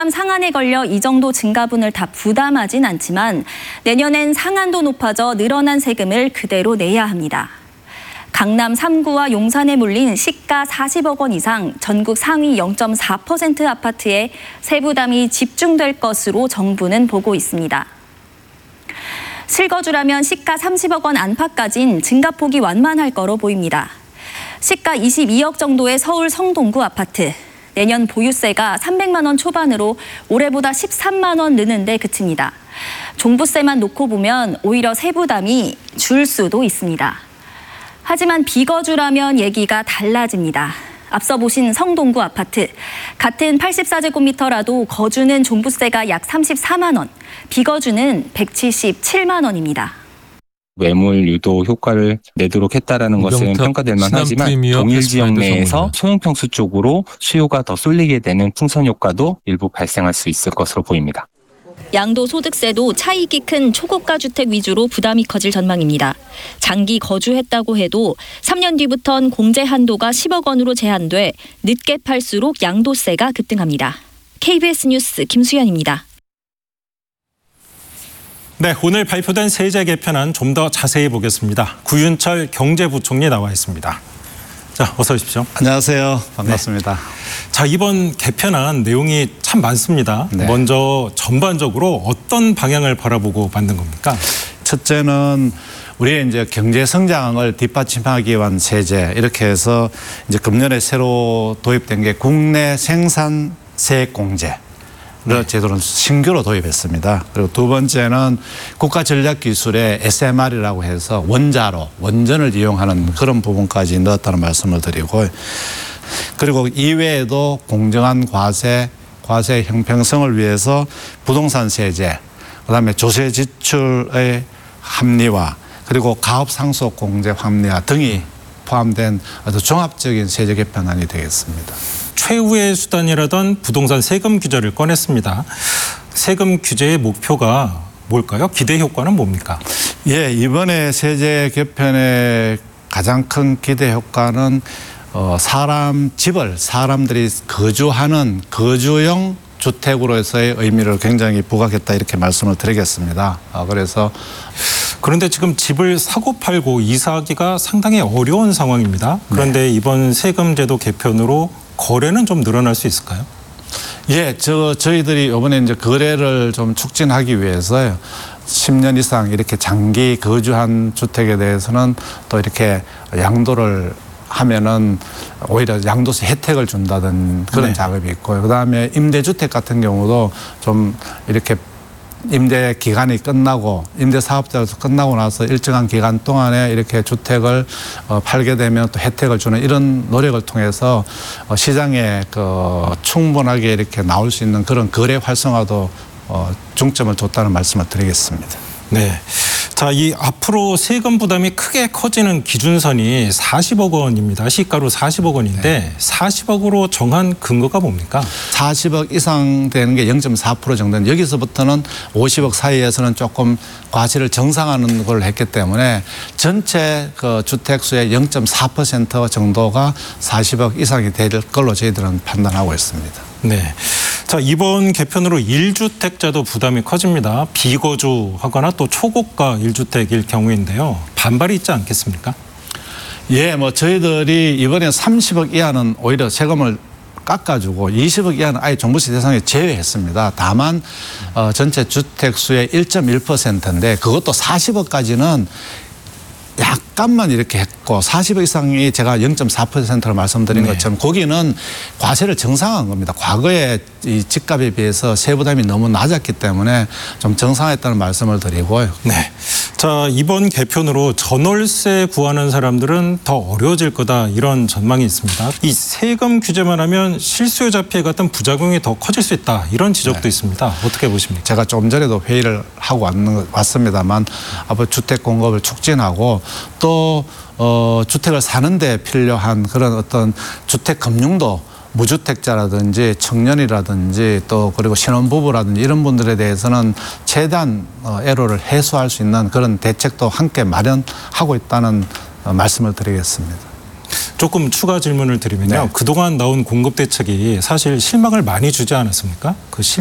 상한에 걸려 이 정도 증가분을 다 부담하진 않지만 내년엔 상한도 높아져 늘어난 세금을 그대로 내야 합니다. 강남 3구와 용산에 몰린 시가 40억 원 이상 전국 상위 0.4% 아파트에 세부담이 집중될 것으로 정부는 보고 있습니다. 실거주라면 시가 30억 원 안팎까진 증가폭이 완만할 거로 보입니다. 시가 22억 정도의 서울 성동구 아파트. 내년 보유세가 300만 원 초반으로 올해보다 13만 원 느는 데 그칩니다. 종부세만 놓고 보면 오히려 세부담이 줄 수도 있습니다. 하지만 비거주라면 얘기가 달라집니다. 앞서 보신 성동구 아파트. 같은 84제곱미터라도 거주는 종부세가 약 34만 원, 비거주는 177만 원입니다. 매물 유도 효과를 내도록 했다라는 것은 평가될 만하지만 동일 지역 내에서 소형평수 쪽으로 수요가 더 쏠리게 되는 풍선 효과도 일부 발생할 수 있을 것으로 보입니다. 양도소득세도 차익이 큰 초고가 주택 위주로 부담이 커질 전망입니다. 장기 거주했다고 해도 3년 뒤부턴 공제 한도가 10억 원으로 제한돼 늦게 팔수록 양도세가 급등합니다. KBS 뉴스 김수연입니다. 네, 오늘 발표된 세제 개편안 좀 더 자세히 보겠습니다. 구윤철 경제부총리 나와 있습니다. 자, 어서 오십시오. 안녕하세요. 반갑습니다. 네. 자, 이번 개편안 내용이 참 많습니다. 네. 먼저 전반적으로 어떤 방향을 바라보고 만든 겁니까? 첫째는 우리의 이제 경제 성장을 뒷받침하기 위한 세제, 이렇게 해서 이제 금년에 새로 도입된 게 국내 생산세 공제. 네. 제도는 신규로 도입했습니다. 그리고 두 번째는 국가전략기술의 SMR이라고 해서 원전을 이용하는 그런 부분까지 넣었다는 말씀을 드리고, 그리고 이외에도 공정한 과세 형평성을 위해서 부동산 세제, 그다음에 조세 지출의 합리화, 그리고 가업 상속 공제 합리화 등이 포함된 아주 종합적인 세제 개편안이 되겠습니다. 최후의 수단이라던 부동산 세금 규제를 꺼냈습니다. 세금 규제의 목표가 뭘까요? 기대 효과는 뭡니까? 예, 이번에 세제 개편의 가장 큰 기대 효과는 사람들이 거주하는 거주용 주택으로서의 의미를 굉장히 부각했다, 이렇게 말씀을 드리겠습니다. 그런데 지금 집을 사고 팔고 이사하기가 상당히 어려운 상황입니다. 그런데 네. 이번 세금 제도 개편으로 거래는 좀 늘어날 수 있을까요? 예, 저희들이 이번에 이제 거래를 좀 촉진하기 위해서 10년 이상 이렇게 장기 거주한 주택에 대해서는 또 이렇게 양도를 하면은 오히려 양도세 혜택을 준다든 그런 네. 작업이 있고요. 그다음에 임대주택 같은 경우도 좀 이렇게 임대 기간이 끝나고 임대 사업자로서 끝나고 나서 일정한 기간 동안에 이렇게 주택을 팔게 되면 또 혜택을 주는 이런 노력을 통해서 시장에 충분하게 이렇게 나올 수 있는 그런 거래 활성화도 중점을 뒀다는 말씀을 드리겠습니다. 네. 자, 이 앞으로 세금 부담이 크게 커지는 기준선이 40억 원입니다. 시가로 40억 원인데 네. 40억으로 정한 근거가 뭡니까? 40억 이상 되는 게 0.4% 정도는, 여기서부터는 50억 사이에서는 조금 과실을 정상화하는 걸 했기 때문에 전체 주택수의 0.4% 정도가 40억 이상이 될 걸로 저희들은 판단하고 있습니다. 네. 자, 이번 개편으로 1주택자도 부담이 커집니다. 비거주하거나 또 초고가 1주택일 경우인데요. 반발이 있지 않겠습니까? 예, 저희들이 이번에 30억 이하는 오히려 세금을 깎아주고 20억 이하는 아예 종부세 대상에 제외했습니다. 다만 전체 주택수의 1.1%인데 그것도 40억까지는 약간만 이렇게 했고 40억 이상이 제가 0.4%로 말씀드린 네. 것처럼 거기는 과세를 정상화한 겁니다. 과거에 이 집값에 비해서 세부담이 너무 낮았기 때문에 좀 정상화했다는 말씀을 드리고요. 네. 자, 이번 개편으로 전월세 구하는 사람들은 더 어려워질 거다, 이런 전망이 있습니다. 이 세금 규제만 하면 실수요자 피해 같은 부작용이 더 커질 수 있다, 이런 지적도 네. 있습니다. 어떻게 보십니까? 제가 조금 전에도 회의를 하고 왔습니다만 앞으로 주택 공급을 촉진하고 또 주택을 사는 데 필요한 그런 어떤 주택 금융도 무주택자라든지 청년이라든지 또 그리고 신혼부부라든지 이런 분들에 대해서는 최대한 애로를 해소할 수 있는 그런 대책도 함께 마련하고 있다는 말씀을 드리겠습니다. 조금 추가 질문을 드리면요. 네. 그동안 나온 공급 대책이 사실 실망을 많이 주지 않았습니까? 그